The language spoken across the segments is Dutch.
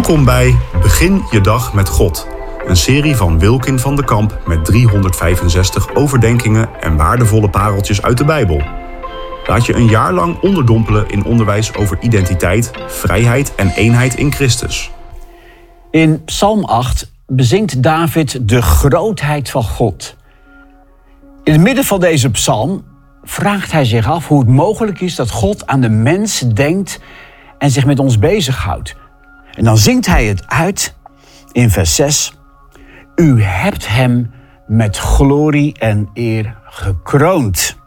Welkom bij Begin je dag met God. Een serie van Wilkin van den Kamp met 365 overdenkingen en waardevolle pareltjes uit de Bijbel. Laat je een jaar lang onderdompelen in onderwijs over identiteit, vrijheid en eenheid in Christus. In Psalm 8 bezingt David de grootheid van God. In het midden van deze psalm vraagt hij zich af hoe het mogelijk is dat God aan de mens denkt en zich met ons bezighoudt. En dan zingt hij het uit in vers 6. U hebt hem met glorie en eer gekroond.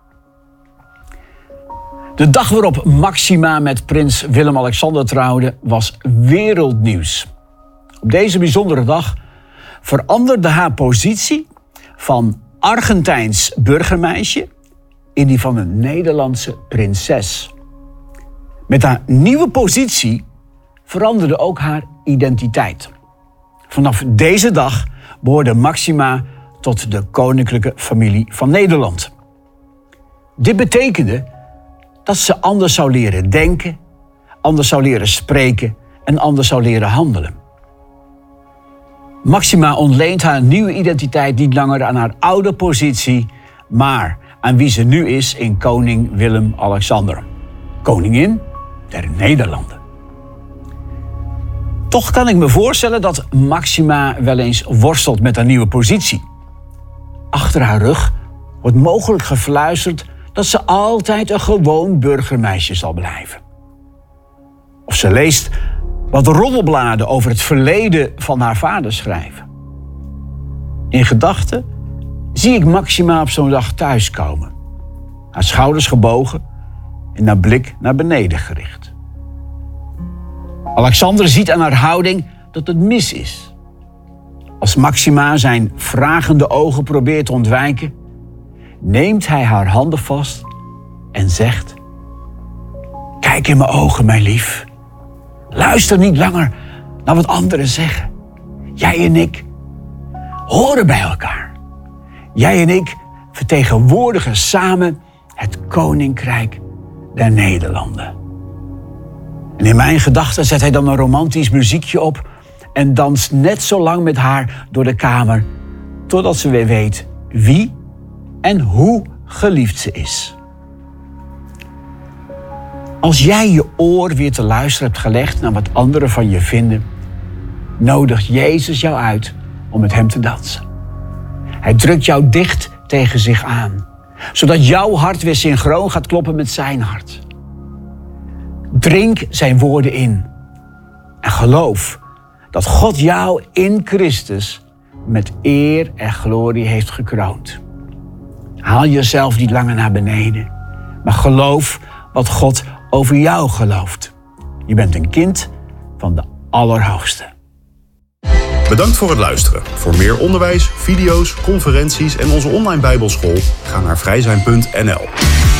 De dag waarop Maxima met prins Willem-Alexander trouwde was wereldnieuws. Op deze bijzondere dag veranderde haar positie van Argentijns burgermeisje in die van een Nederlandse prinses. Met haar nieuwe positie veranderde ook haar identiteit. Vanaf deze dag behoorde Maxima tot de koninklijke familie van Nederland. Dit betekende dat ze anders zou leren denken, anders zou leren spreken en anders zou leren handelen. Maxima ontleent haar nieuwe identiteit niet langer aan haar oude positie, maar aan wie ze nu is in koning Willem-Alexander, koningin der Nederlanden. Toch kan ik me voorstellen dat Maxima wel eens worstelt met haar nieuwe positie. Achter haar rug wordt mogelijk gefluisterd dat ze altijd een gewoon burgermeisje zal blijven. Of ze leest wat roddelbladen over het verleden van haar vader schrijven. In gedachten zie ik Maxima op zo'n dag thuiskomen. Haar schouders gebogen en haar blik naar beneden gericht. Alexander ziet aan haar houding dat het mis is. Als Maxima zijn vragende ogen probeert te ontwijken, neemt hij haar handen vast en zegt: Kijk in mijn ogen, mijn lief. Luister niet langer naar wat anderen zeggen. Jij en ik horen bij elkaar. Jij en ik vertegenwoordigen samen het Koninkrijk der Nederlanden. En in mijn gedachten zet hij dan een romantisch muziekje op en danst net zo lang met haar door de kamer, totdat ze weer weet wie en hoe geliefd ze is. Als jij je oor weer te luisteren hebt gelegd naar wat anderen van je vinden, nodigt Jezus jou uit om met hem te dansen. Hij drukt jou dicht tegen zich aan, zodat jouw hart weer synchroon gaat kloppen met zijn hart. Drink zijn woorden in en geloof dat God jou in Christus met eer en glorie heeft gekroond. Haal jezelf niet langer naar beneden, maar geloof wat God over jou gelooft. Je bent een kind van de Allerhoogste. Bedankt voor het luisteren. Voor meer onderwijs, video's, conferenties en onze online Bijbelschool ga naar vrijzijn.nl.